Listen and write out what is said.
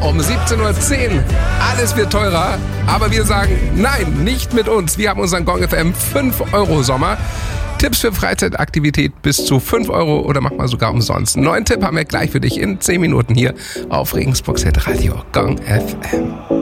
um 17:10 Uhr. Alles wird teurer, aber wir sagen nein, nicht mit uns. Wir haben unseren Gong FM 5€ Sommer. Tipps für Freizeitaktivität bis zu 5 € oder manchmal sogar umsonst. Einen neuen Tipp haben wir gleich für dich in 10 Minuten hier auf Regensburgs Hit Radio Gong FM.